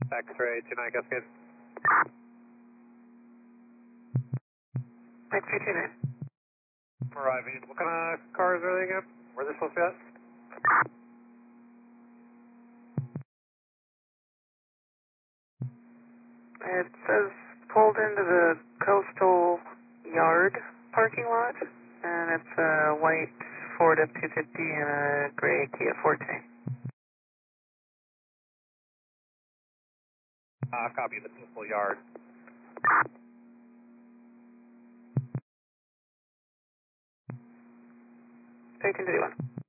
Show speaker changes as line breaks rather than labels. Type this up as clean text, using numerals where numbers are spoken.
X-ray 29 Cascade.
X-ray 29.
Arriving. What kind of cars are they again? Where are they supposed to be at?
It says pulled into the Coastal Yard parking lot, and it's a white Ford F-250 and a gray Kia Forte.
Copy the Coastal Yard.
Take 221.